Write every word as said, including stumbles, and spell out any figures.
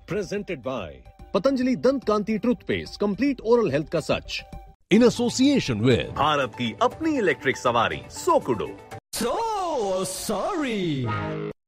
Presented by Patanjali Dant Kanti Toothpaste, complete oral health का सच. In association with Bharat की अपनी electric सवारी सोकुडो. So sorry.